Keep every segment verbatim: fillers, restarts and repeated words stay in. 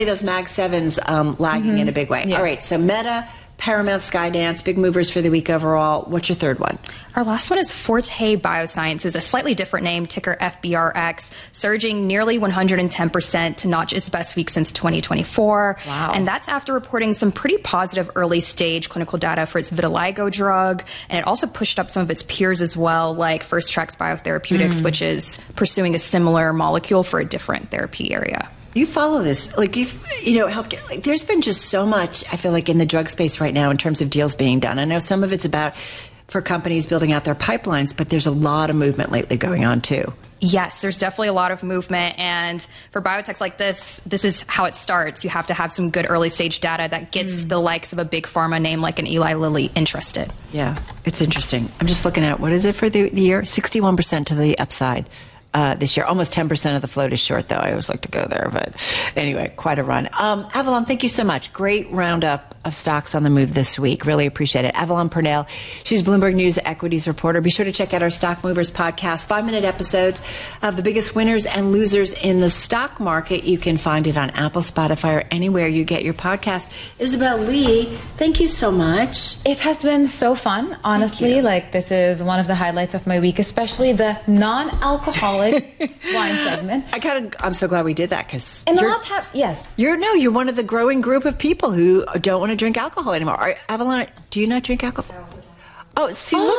Those Mag sevens um, lagging mm-hmm. in a big way. Yeah. All right, so Meta, Paramount, Skydance, big movers for the week overall. What's your third one? Our last one is Forte Biosciences, a slightly different name, ticker F B R X, surging nearly one hundred ten percent to notch its best week since twenty twenty-four. Wow. And that's after reporting some pretty positive early stage clinical data for its vitiligo drug. And it also pushed up some of its peers as well, like First Tracks Biotherapeutics, mm. which is pursuing a similar molecule for a different therapy area. You follow this, like you've, you know, healthcare. Like, there's been just so much, I feel like, in the drug space right now in terms of deals being done. I know some of it's about for companies building out their pipelines, but there's a lot of movement lately going on too. Yes, there's definitely a lot of movement. And for biotechs like this, this is how it starts. You have to have some good early stage data that gets mm. the likes of a big pharma name like an Eli Lilly interested. Yeah, it's interesting. I'm just looking at, what is it for the, the year? sixty-one percent to the upside. Uh, this year. Almost ten percent of the float is short, though. I always like to go there. But anyway, quite a run. Um, Avalon, thank you so much. Great roundup of stocks on the move this week. Really appreciate it. Avalon Purnell, she's Bloomberg News equities reporter. Be sure to check out our Stock Movers podcast, five-minute episodes of the biggest winners and losers in the stock market. You can find it on Apple, Spotify, or anywhere you get your podcast. Isabel Lee, thank you so much. It has been so fun, honestly. Like, this is one of the highlights of my week, especially the non-alcoholic wine segment. I kind of, I'm so glad we did that because and a lot have, yes, you're no, you're one of the growing group of people who don't want to drink alcohol anymore. Are, Avalon, do you not drink alcohol? Oh, see, look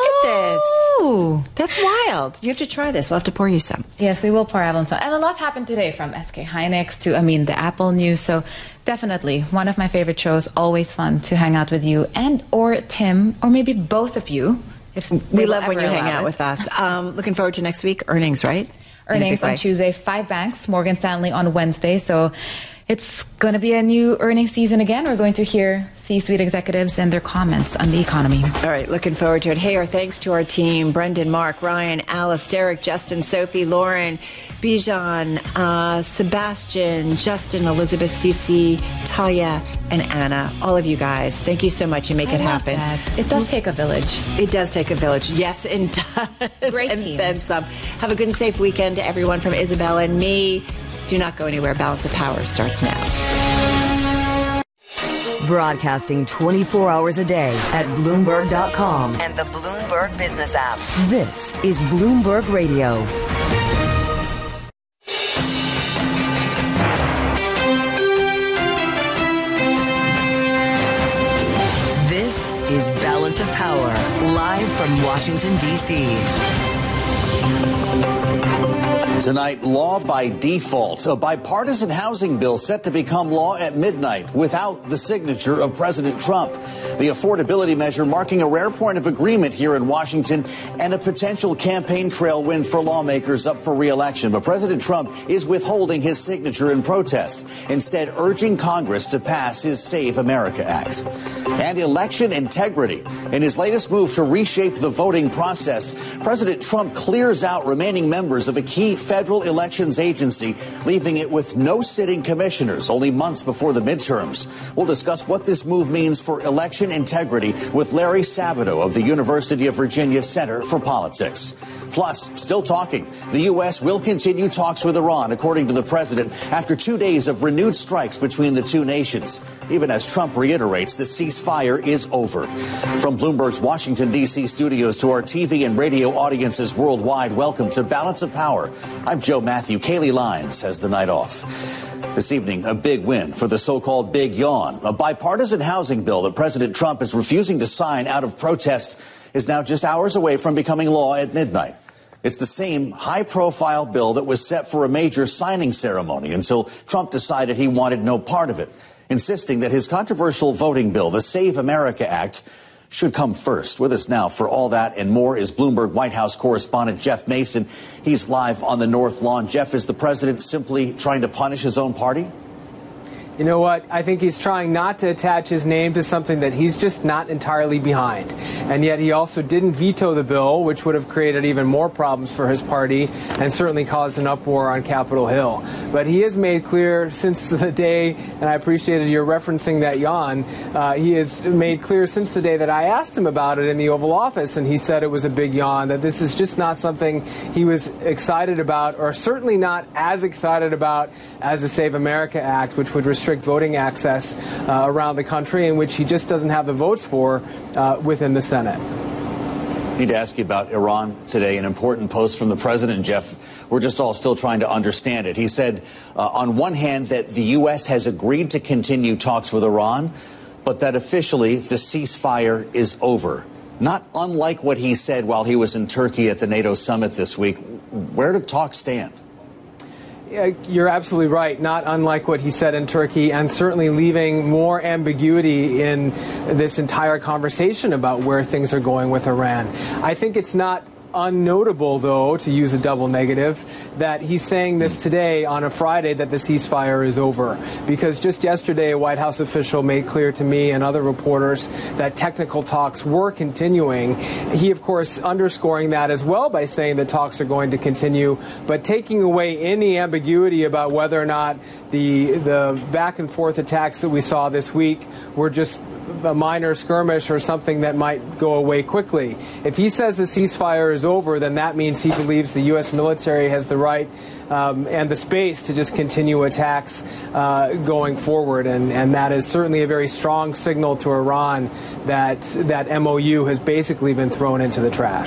oh. at this. That's wild. You have to try this. We'll have to pour you some. Yes, we will pour Avalon some. And a lot happened today, from S K Hynix to, I mean, the Apple news. So definitely one of my favorite shows. Always fun to hang out with you and or Tim, or maybe both of you. If we love when you hang out it. with us. Um, looking forward to next week. Earnings, right? Earnings on Tuesday. Five banks. Morgan Stanley on Wednesday. So it's going to be a new earnings season again. We're going to hear C-suite executives and their comments on the economy. All right. Looking forward to it. Hey, our thanks to our team. Brendan, Mark, Ryan, Alice, Derek, Justin, Sophie, Lauren, Bijan, uh, Sebastian, Justin, Elizabeth, Cece, Talia, and Anna. All of you guys. Thank you so much. You make I it love happen. That. It does take a village. It does take a village. Yes, it does. Great and team. then some. Have a good and safe weekend to everyone from Isabella and me. Do not go anywhere. Balance of Power starts now. Broadcasting twenty-four hours a day at Bloomberg dot com and the Bloomberg Business app. This is Bloomberg Radio. This is Balance of Power, live from Washington, D C Tonight, law by default, a bipartisan housing bill set to become law at midnight without the signature of President Trump. The affordability measure marking a rare point of agreement here in Washington and a potential campaign trail win for lawmakers up for re-election. But President Trump is withholding his signature in protest, instead urging Congress to pass his Save America Act. And election integrity. In his latest move to reshape the voting process, President Trump clears out remaining members of a key federal elections agency, leaving it with no sitting commissioners only months before the midterms. We'll discuss what this move means for election integrity with Larry Sabato of the University of Virginia Center for Politics. Plus, still talking, the U S will continue talks with Iran, according to the president, after two days of renewed strikes between the two nations, even as Trump reiterates the ceasefire is over. From Bloomberg's Washington, D C studios to our T V and radio audiences worldwide, welcome to Balance of Power. I'm Joe Matthew. Kaylee Lyons has the night off. This evening, a big win for the so-called Big Yawn. A bipartisan housing bill that President Trump is refusing to sign out of protest is now just hours away from becoming law at midnight. It's the same high-profile bill that was set for a major signing ceremony until Trump decided he wanted no part of it, insisting that his controversial voting bill, the Save America Act, should come first. With us now for all that and more is Bloomberg White House correspondent Jeff Mason. He's live on the North Lawn. Jeff, is the president simply trying to punish his own party? You know what? I think he's trying not to attach his name to something that he's just not entirely behind. And yet he also didn't veto the bill, which would have created even more problems for his party and certainly caused an uproar on Capitol Hill. But he has made clear since the day, and I appreciated your referencing that yawn, uh, he has made clear since the day that I asked him about it in the Oval Office, and he said it was a big yawn, that this is just not something he was excited about, or certainly not as excited about as the Save America Act, which would restrict restrict voting access uh, around the country, in which he just doesn't have the votes for uh, within the Senate. I need to ask you about Iran today, an important post from the president, Jeff. We're just all still trying to understand it. He said, uh, on one hand, that the U S has agreed to continue talks with Iran, but that officially the ceasefire is over. Not unlike what he said while he was in Turkey at the NATO summit this week. Where do talks stand? Yeah, you're absolutely right. Not unlike what he said in Turkey, and certainly leaving more ambiguity in this entire conversation about where things are going with Iran. I think it's not unnotable, though, to use a double negative, that he's saying this today on a Friday that the ceasefire is over. Because just yesterday, a White House official made clear to me and other reporters that technical talks were continuing. He, of course, underscoring that as well by saying that talks are going to continue, but taking away any ambiguity about whether or not the the back and forth attacks that we saw this week were just a minor skirmish or something that might go away quickly. If he says the ceasefire is over, then that means he believes the U S military has the right um, and the space to just continue attacks uh, going forward. And, and that is certainly a very strong signal to Iran that that M O U has basically been thrown into the trash.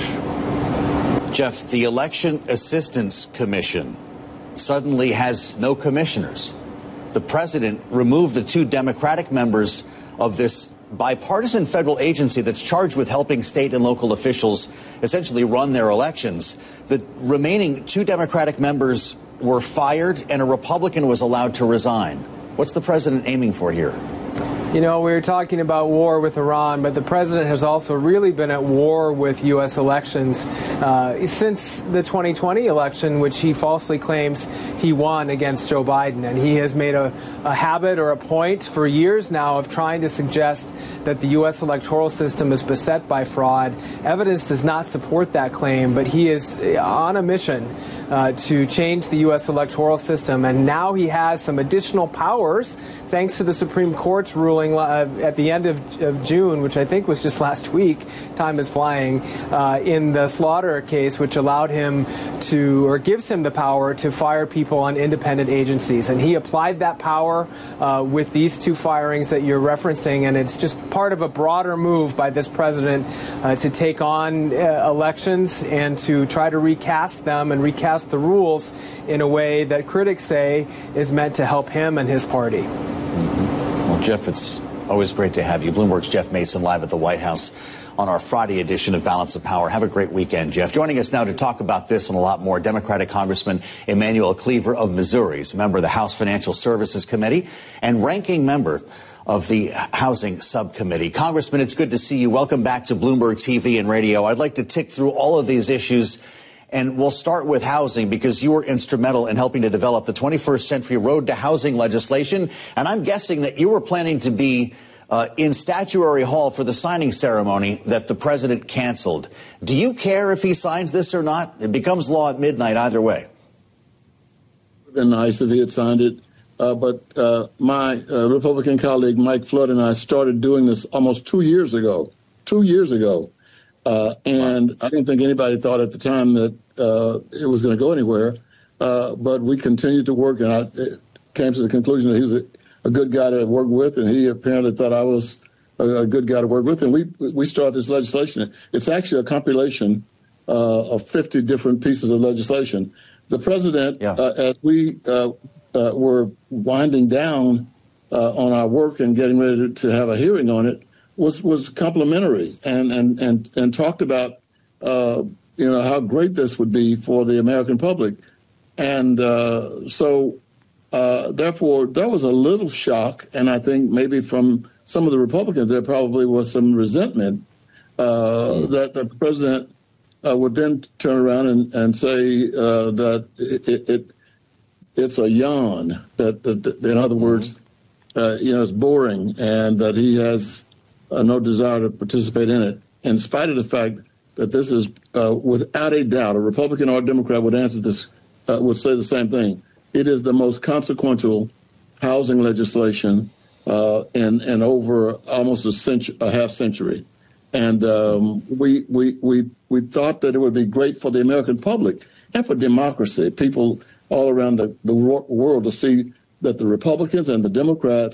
Jeff, the Election Assistance Commission suddenly has no commissioners. The president removed the two Democratic members of this bipartisan federal agency that's charged with helping state and local officials essentially run their elections. The remaining two Democratic members were fired and a Republican was allowed to resign. What's the president aiming for here? You know, we were talking about war with Iran, but the president has also really been at war with U S elections uh, since the twenty twenty election, which he falsely claims he won against Joe Biden. And he has made a, a habit or a point for years now of trying to suggest that the U S electoral system is beset by fraud. Evidence does not support that claim, but he is on a mission uh, to change the U S electoral system. And now he has some additional powers thanks to the Supreme Court's ruling uh, at the end of, of June, which I think was just last week, time is flying, uh, in the Slaughter case, which allowed him to, or gives him the power to fire people on independent agencies. And he applied that power uh, with these two firings that you're referencing, and it's just part of a broader move by this president uh, to take on uh, elections and to try to recast them and recast the rules in a way that critics say is meant to help him and his party. Mm-hmm. Well, Jeff, it's always great to have you. Bloomberg's Jeff Mason live at the White House on our Friday edition of Balance of Power. Have a great weekend, Jeff. Joining us now to talk about this and a lot more, Democratic Congressman Emanuel Cleaver of Missouri. He's a member of the House Financial Services Committee and ranking member of the Housing Subcommittee. Congressman, it's good to see you. Welcome back to Bloomberg T V and radio. I'd like to tick through all of these issues, and we'll start with housing because you were instrumental in helping to develop the twenty-first century Road to Housing legislation. And I'm guessing that you were planning to be uh, in Statuary Hall for the signing ceremony that the president canceled. Do you care if he signs this or not? It becomes law at midnight either way. It would have been nice if he had signed it. Uh, but uh, my uh, Republican colleague Mike Flood and I started doing this almost two years ago. Two years ago. Uh, and I didn't think anybody thought at the time that uh, it was going to go anywhere. Uh, but we continued to work, and I it came to the conclusion that he was a, a good guy to work with, and he apparently thought I was a, a good guy to work with. And we we started this legislation. It's actually a compilation uh, of fifty different pieces of legislation. The president, yeah. uh, as we uh, uh, were winding down uh, on our work and getting ready to, to have a hearing on it, was was complimentary and and and and talked about uh, you know how great this would be for the American public, and uh, so uh, therefore there was a little shock, and I think maybe from some of the Republicans there probably was some resentment uh, mm. that, that the president uh, would then turn around and and say uh, that it, it, it it's a yawn, that, that, that in other words uh, you know it's boring, and that he has Uh, no desire to participate in it, in spite of the fact that this is, uh, without a doubt, a Republican or a Democrat would answer this, uh, would say the same thing. It is the most consequential housing legislation uh, in, in over almost a century, a half century. And um, we, we, we, we thought that it would be great for the American public and for democracy, people all around the, the world to see that the Republicans and the Democrats